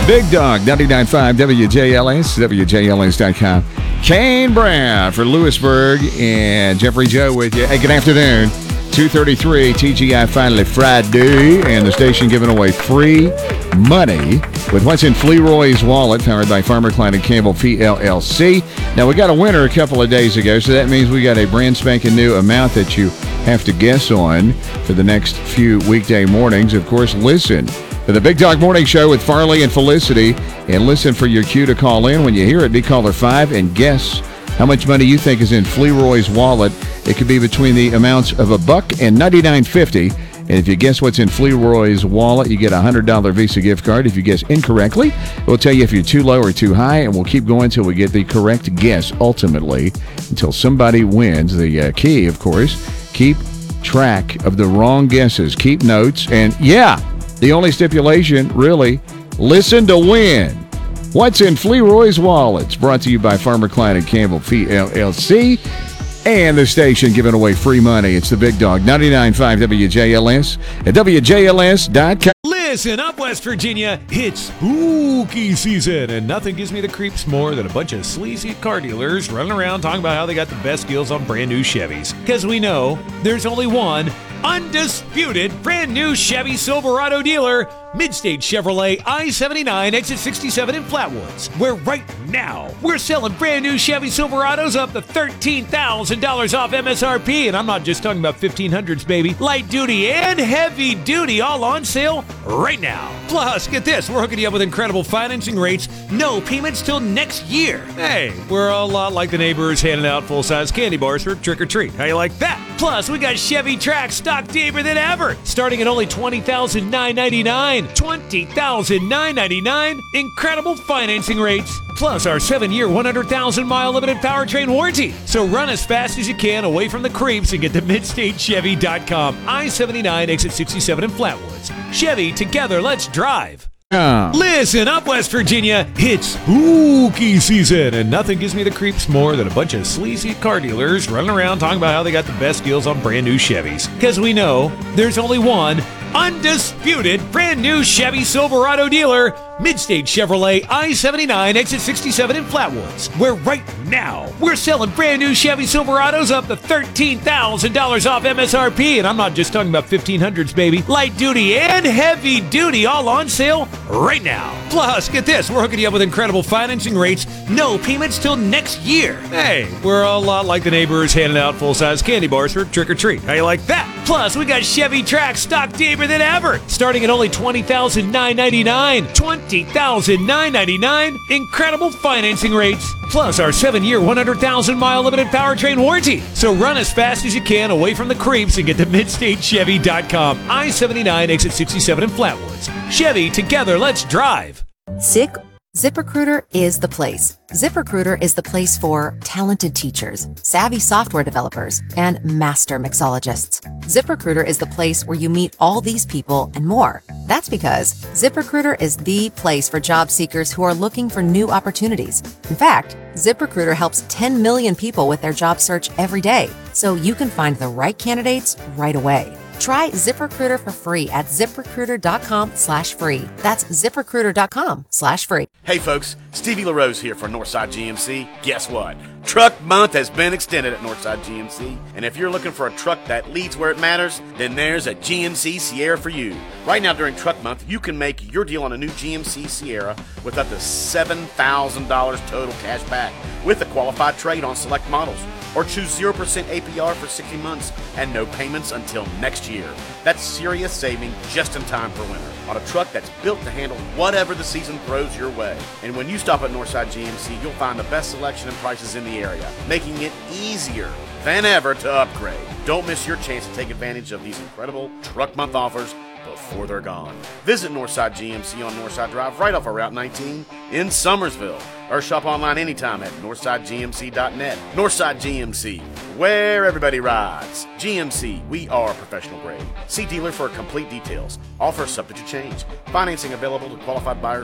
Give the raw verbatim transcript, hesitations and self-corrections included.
Big Dog, ninety-nine point five W J L S, W J L S dot com. Kane Brown for Lewisburg and Jeffrey Joe with you. Hey, good afternoon. two thirty-three, T G I Finally Friday, and the station giving away free money with what's in Fleroy's wallet, powered by Farmer Klein and Campbell P L L C. Now, we got a winner a couple of days ago, so that means we got a brand spanking new amount that you have to guess on for the next few weekday mornings. Of course, listen to the Big Dog Morning Show with Farley and Felicity, and listen for your cue to call in. When you hear it, be caller five and guess how much money you think is in Fleroy's wallet. It could be between the amounts of a buck and ninety-nine fifty. And if you guess what's in Fleroy's wallet, you get a one hundred dollars Visa gift card. If you guess incorrectly, we'll tell you if you're too low or too high, and we'll keep going until we get the correct guess, ultimately, until somebody wins. The uh, key, of course, keep track of the wrong guesses. Keep notes. And, yeah, the only stipulation, really, listen to win. What's in Fleroy's wallet? It's brought to you by Farmer Klein and Campbell P L L C. And the station giving away free money. It's the Big Dog, ninety-nine point five W J L S at W J L S dot com. Listen up, West Virginia. It's spooky season, and nothing gives me the creeps more than a bunch of sleazy car dealers running around talking about how they got the best deals on brand new Chevys. Because we know there's only one undisputed brand new Chevy Silverado dealer, Midstate Chevrolet I seventy-nine, exit sixty-seven in Flatwoods, where right now we're selling brand new Chevy Silverados up to thirteen thousand dollars off M S R P. And I'm not just talking about fifteen hundreds, baby. Light duty and heavy duty all on sale right now. Plus, get this, we're hooking you up with incredible financing rates, no payments till next year. Hey, we're a lot like the neighbors handing out full-size candy bars for trick-or-treat. How you like that? Plus, we got Chevy Trax stock deeper than ever, starting at only twenty thousand nine hundred ninety-nine dollars. twenty thousand nine hundred ninety-nine dollars. Incredible financing rates. Plus our seven-year, one hundred thousand mile limited powertrain warranty. So run as fast as you can away from the creeps and get to midstate chevy dot com. I seventy-nine, exit sixty-seven in Flatwoods. Chevy, together, let's drive. Yeah. Listen up, West Virginia. It's spooky season, and nothing gives me the creeps more than a bunch of sleazy car dealers running around talking about how they got the best deals on brand new Chevys. Because we know there's only one undisputed brand new Chevy Silverado dealer, Midstate Chevrolet I seventy-nine, exit sixty-seven in Flatwoods, where right now we're selling brand new Chevy Silverados up to thirteen thousand dollars off M S R P. And I'm not just talking about fifteen hundreds, baby. Light duty and heavy duty all on sale right now. Plus, get this, we're hooking you up with incredible financing rates, no payments till next year. Hey, we're a lot like the neighbors handing out full-size candy bars for trick-or-treat. How you like that? Plus, we got Chevy Trax stock deeper than ever, starting at only twenty thousand nine hundred ninety-nine dollars. twenty thousand nine hundred ninety-nine dollars. Incredible financing rates. Plus our seven-year, one hundred thousand mile limited powertrain warranty. So run as fast as you can away from the creeps and get to midstate chevy dot com. I seventy-nine, exit sixty-seven in Flatwoods. Chevy, together, let's drive. Sick? ZipRecruiter is the place. ZipRecruiter is the place for talented teachers, savvy software developers, and master mixologists. ZipRecruiter is the place where you meet all these people and more. That's because ZipRecruiter is the place for job seekers who are looking for new opportunities. In fact, ZipRecruiter helps ten million people with their job search every day, so you can find the right candidates right away. Try ZipRecruiter for free at ZipRecruiter.com slash free. That's ZipRecruiter.com slash free. Hey folks, Stevie LaRose here for Northside G M C. Guess what? Truck Month has been extended at Northside G M C, and if you're looking for a truck that leads where it matters, then there's a G M C Sierra for you. Right now during Truck Month, you can make your deal on a new G M C Sierra with up to seven thousand dollars total cash back with a qualified trade on select models. Or choose zero percent A P R for sixty months and no payments until next year. That's serious saving just in time for winter on a truck that's built to handle whatever the season throws your way. And when you stop at Northside G M C, you'll find the best selection and prices in the area, making it easier than ever to upgrade. Don't miss your chance to take advantage of these incredible Truck Month offers before they're gone. Visit Northside G M C on Northside Drive right off of Route nineteen in Summersville, or shop online anytime at northside g m c dot net. Northside G M C, where everybody rides. G M C, we are professional grade. See dealer for complete details. Offer subject to change. Financing available to qualified buyers